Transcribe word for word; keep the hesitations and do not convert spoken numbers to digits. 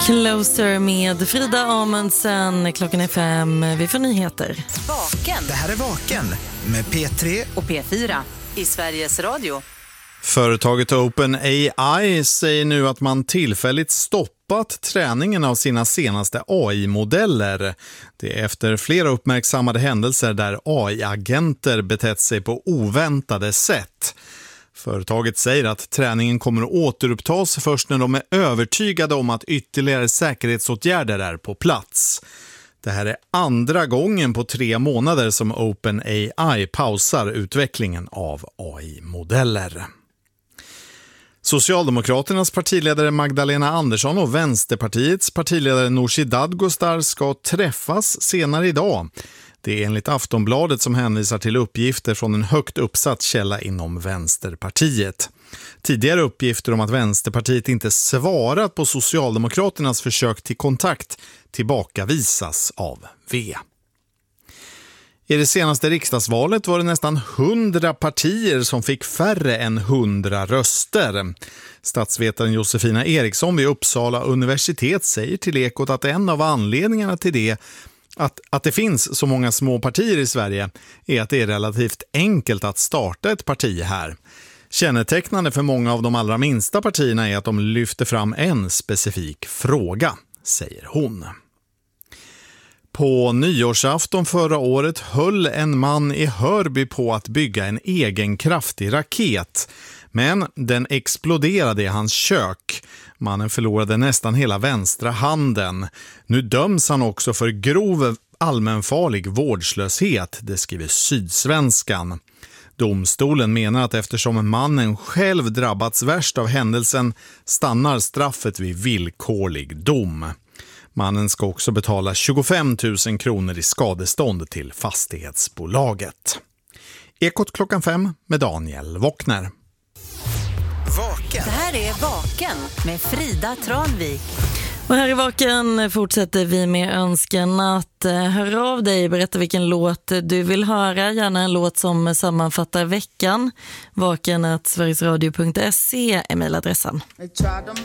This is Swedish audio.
Closer med Frida Amundsen. Klockan är fem. Vi får nyheter. Vaken. Det här är Vaken med P tre och P fyra i Sveriges Radio. Företaget OpenAI säger nu att man tillfälligt stoppat träningen av sina senaste A I-modeller. Det är efter flera uppmärksammade händelser där A I-agenter betett sig på oväntade sätt. Företaget säger att träningen kommer att återupptas först när de är övertygade om att ytterligare säkerhetsåtgärder är på plats. Det här är andra gången på tre månader som OpenAI pausar utvecklingen av A I-modeller. Socialdemokraternas partiledare Magdalena Andersson och Vänsterpartiets partiledare Nooshi Dadgostar ska träffas senare idag. Det är enligt Aftonbladet som hänvisar till uppgifter från en högt uppsatt källa inom Vänsterpartiet. Tidigare uppgifter om att Vänsterpartiet inte svarat på Socialdemokraternas försök till kontakt tillbakavisas av V. I det senaste riksdagsvalet var det nästan hundra partier som fick färre än hundra röster. Statsvetaren Josefina Eriksson vid Uppsala universitet säger till Ekot att en av anledningarna till det Att, att det finns så många små partier i Sverige är att det är relativt enkelt att starta ett parti här. Kännetecknande för många av de allra minsta partierna är att de lyfter fram en specifik fråga, säger hon. På nyårsafton förra året höll en man i Hörby på att bygga en egen kraftig raket. Men den exploderade i hans kök. Mannen förlorade nästan hela vänstra handen. Nu döms han också för grov allmänfarlig vårdslöshet, det skriver Sydsvenskan. Domstolen menar att eftersom mannen själv drabbats värst av händelsen stannar straffet vid villkorlig dom. Mannen ska också betala tjugofem tusen kronor i skadestånd till fastighetsbolaget. Ekot klockan fem med Daniel Wockner. Vaken. Det här är Vaken med Frida Tranvik. Och här i Vaken fortsätter vi med önskan att höra av dig, berätta vilken låt du vill höra, gärna en låt som sammanfattar veckan. Vaken at sverigesradio punkt se är mejladressen. They tried to